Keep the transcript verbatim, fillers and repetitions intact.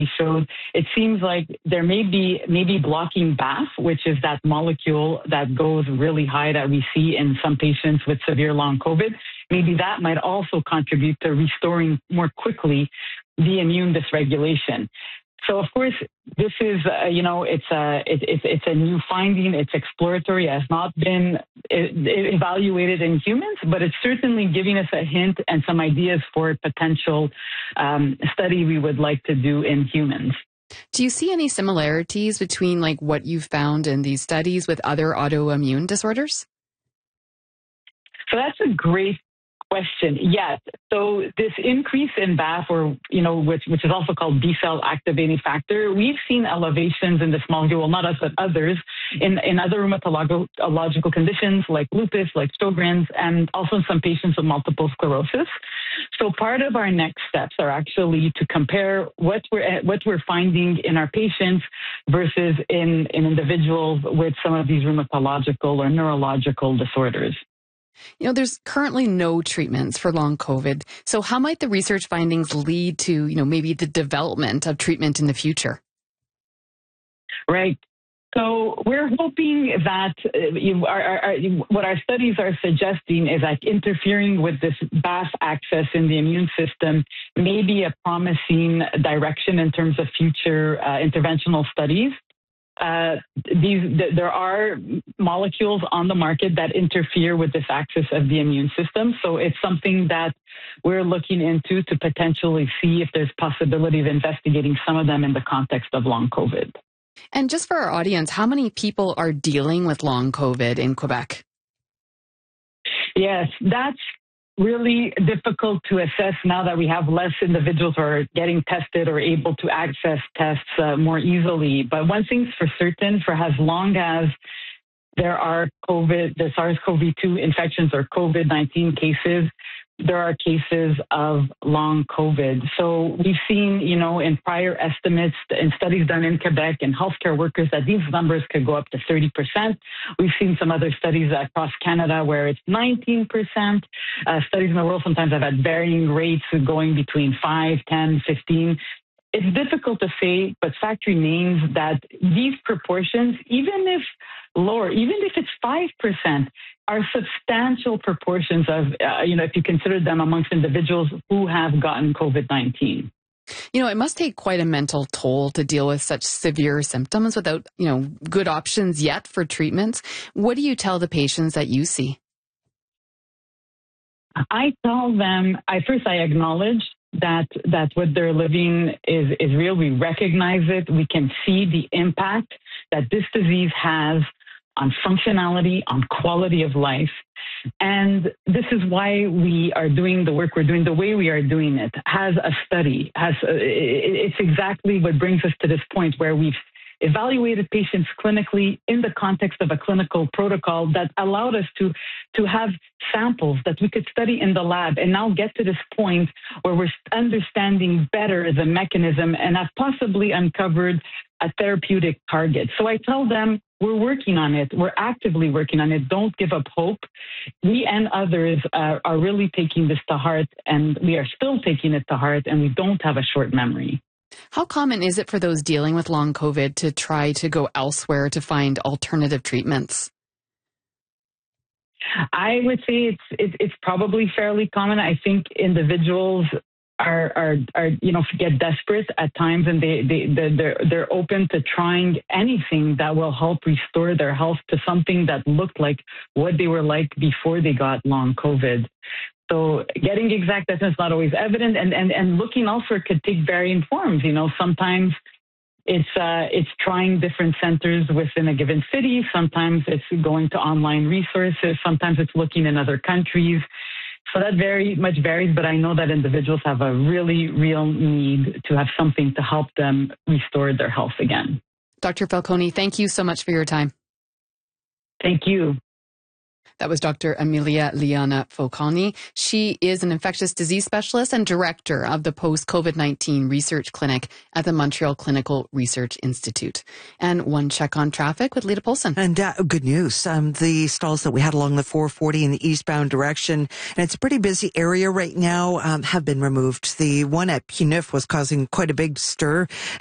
showed it seems like there may be maybe blocking B A F, which is that molecule that goes really high that we see in some patients with severe long COVID. Maybe that might also contribute to restoring more quickly the immune dysregulation. So, of course, this is, uh, you know, it's a, it, it, it's a new finding. It's exploratory. It has not been evaluated in humans, but it's certainly giving us a hint and some ideas for potential um, study we would like to do in humans. Do you see any similarities between, like, what you've found in these studies with other autoimmune disorders? So that's a great question. Yes. So this increase in B A F, or, you know, which, which is also called B-cell activating factor, we've seen elevations in this molecule, not us, but others, in, in other rheumatological conditions like lupus, like Sjogren's, and also in some patients with multiple sclerosis. So part of our next steps are actually to compare what we're, what we're finding in our patients versus in, in individuals with some of these rheumatological or neurological disorders. You know, there's currently no treatments for long COVID. So how might the research findings lead to, you know, maybe the development of treatment in the future? Right. So we're hoping that uh, you, our, our, what our studies are suggesting is that interfering with this B A F access in the immune system may be a promising direction in terms of future uh, interventional studies. Uh, these, th- there are molecules on the market that interfere with this axis of the immune system. So it's something that we're looking into to potentially see if there's possibility of investigating some of them in the context of long COVID. And just for our audience, how many people are dealing with long COVID in Quebec? Yes, that's really difficult to assess now that we have less individuals who are getting tested or able to access tests uh, more easily. But one thing's for certain, for as long as there are COVID, the SARS-C o V two infections or COVID nineteen cases, there are cases of long COVID. So we've seen, you know, in prior estimates, in studies done in Quebec and healthcare workers, that these numbers could go up to thirty percent. We've seen some other studies across Canada where it's nineteen percent. Uh, studies in the world sometimes have had varying rates going between five, ten, fifteen. It's difficult to say, but fact remains that these proportions, even if lower, even if it's five percent, are substantial proportions of, uh, you know, if you consider them amongst individuals who have gotten COVID nineteen. You know, it must take quite a mental toll to deal with such severe symptoms without, you know, good options yet for treatments. What do you tell the patients that you see? I tell them, I first I acknowledge that that what they're living is, is real. We recognize it. We can see the impact that this disease has on functionality, on quality of life. And this is why we are doing the work we're doing the way we are doing it, as a study. As a, it's exactly what brings us to this point where we've evaluated patients clinically in the context of a clinical protocol that allowed us to, to have samples that we could study in the lab and now get to this point where we're understanding better the mechanism and have possibly uncovered a therapeutic target. So I tell them, we're working on it. We're actively working on it. Don't give up hope. We and others uh, are really taking this to heart, and we are still taking it to heart, and we don't have a short memory. How common is it for those dealing with long COVID to try to go elsewhere to find alternative treatments? I would say it's it's, it's probably fairly common. I think individuals are are, are you know get desperate at times, and they they they're they're open to trying anything that will help restore their health to something that looked like what they were like before they got long COVID. So getting exact essence is not always evident, and, and, and looking elsewhere could take varying forms. You know, sometimes it's uh, it's trying different centers within a given city. Sometimes it's going to online resources. Sometimes it's looking in other countries. So that very much varies, but I know that individuals have a really real need to have something to help them restore their health again. Doctor Falcone, thank you so much for your time. Thank you. That was Doctor Amelia Liana Focani. She is an infectious disease specialist and director of the post-COVID nineteen research clinic at the Montreal Clinical Research Institute. And one check on traffic with Lita Polson. And uh, good news. Um, the stalls that we had along the four forty in the eastbound direction, and it's a pretty busy area right now, um, have been removed. The one at P N I F was causing quite a big stir.